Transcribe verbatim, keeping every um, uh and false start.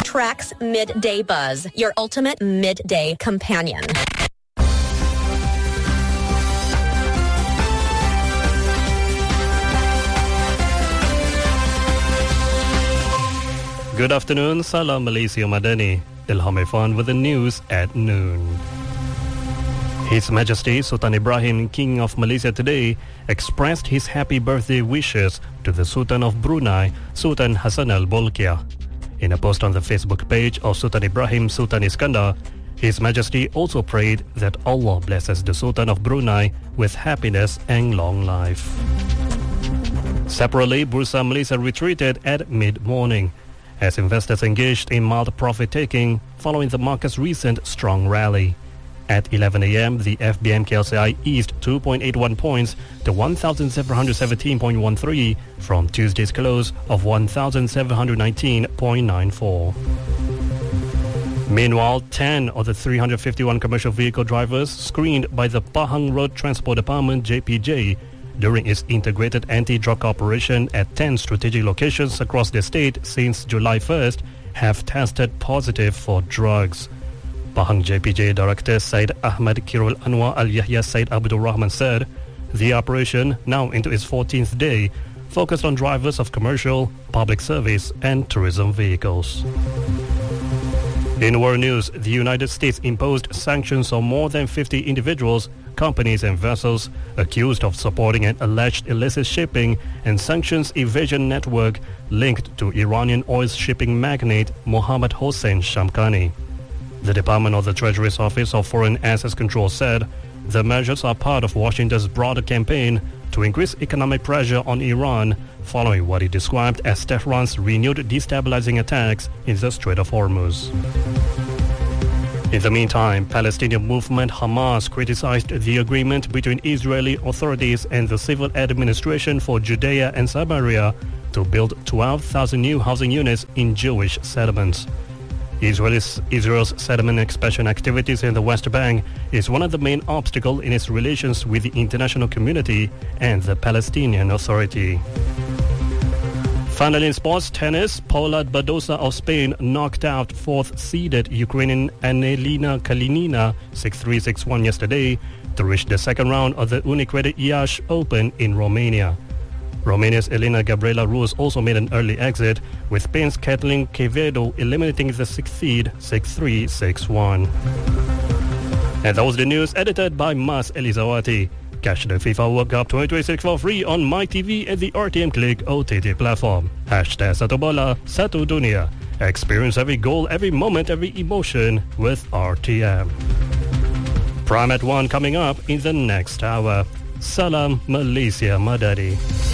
Trax Midday Buzz, your ultimate midday companion. Good afternoon, Salam Malaysia Madani. Ilham Irfan with the news at noon. His Majesty Sultan Ibrahim, King of Malaysia today, expressed his happy birthday wishes to the Sultan of Brunei, Sultan Hassan Al Bolkiah. In a post on the Facebook page of Sultan Ibrahim Sultan Iskandar, His Majesty also prayed that Allah blesses the Sultan of Brunei with happiness and long life. Separately, Bursa Malaysia retreated at mid-morning as investors engaged in mild profit-taking following the market's recent strong rally. At eleven a.m., the F B M K L C I eased two point eight one points to one thousand seven hundred seventeen point one three from Tuesday's close of one thousand seven hundred nineteen point nine four. Meanwhile, ten of the three hundred fifty-one commercial vehicle drivers screened by the Pahang Road Transport Department J P J during its integrated anti-drug operation at ten strategic locations across the state since July first have tested positive for drugs. Pahang J P J Director Syed Ahmad Kirul Anwar Al-Yahya Syed Abdul Rahman said the operation, now into its fourteenth day, focused on drivers of commercial, public service and tourism vehicles. In world news, the United States imposed sanctions on more than fifty individuals, companies and vessels accused of supporting an alleged illicit shipping and sanctions evasion network linked to Iranian oil shipping magnate Mohammad Hossein Shamkhani. The Department of the Treasury's Office of Foreign Assets Control said the measures are part of Washington's broader campaign to increase economic pressure on Iran following what he described as Tehran's renewed destabilizing attacks in the Strait of Hormuz. In the meantime, Palestinian movement Hamas criticized the agreement between Israeli authorities and the civil administration for Judea and Samaria to build twelve thousand new housing units in Jewish settlements. Israel's, Israel's settlement expansion activities in the West Bank is one of the main obstacles in its relations with the international community and the Palestinian Authority. Finally in sports tennis, Paula Badosa of Spain knocked out fourth-seeded Ukrainian Anelina Kalinina six three six one yesterday to reach the second round of the Unicredit Iași Open in Romania. Romania's Elena Gabriela Rus also made an early exit, with Spain's Kathleen Quevedo eliminating the sixth seed six three six one. And that was the news edited by Mas Elizawati. Catch the FIFA World Cup twenty twenty-six for free on MyTV and the R T M Click O T T platform. Hashtag Satu Bola, Satu Dunia. Experience every goal, every moment, every emotion with R T M. Prime at one coming up in the next hour. Salam Malaysia Madani.